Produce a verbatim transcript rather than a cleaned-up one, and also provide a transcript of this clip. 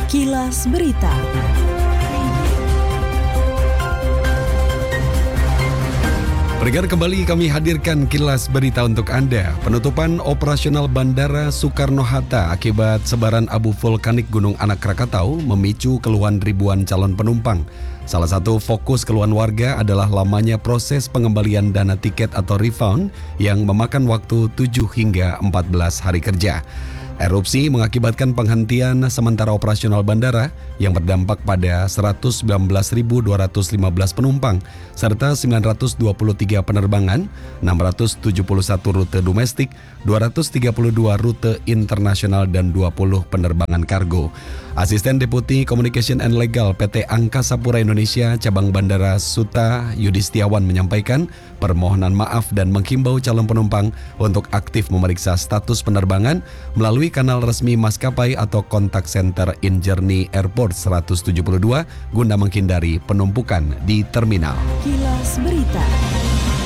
Kilas Berita. Pendengar, kembali kami hadirkan Kilas Berita untuk Anda. Penutupan operasional Bandara Soekarno-Hatta akibat sebaran abu vulkanik Gunung Anak Krakatau memicu keluhan ribuan calon penumpang. Salah satu fokus keluhan warga adalah lamanya proses pengembalian dana tiket atau refund yang memakan waktu tujuh hingga empat belas hari kerja. Erupsi mengakibatkan penghentian sementara operasional bandara yang berdampak pada seratus sembilan belas ribu dua ratus lima belas penumpang serta sembilan ratus dua puluh tiga penerbangan, enam ratus tujuh puluh satu rute domestik, dua ratus tiga puluh dua rute internasional dan dua puluh penerbangan kargo. Asisten Deputi Communication and Legal P T Angkasa Pura Indonesia Cabang Bandara Suta Yudi Setiawan menyampaikan permohonan maaf dan menghimbau calon penumpang untuk aktif memeriksa status penerbangan melalui kanal resmi maskapai atau kontak center In Journey Airport seratus tujuh puluh dua guna menghindari penumpukan di terminal. Kilas Berita.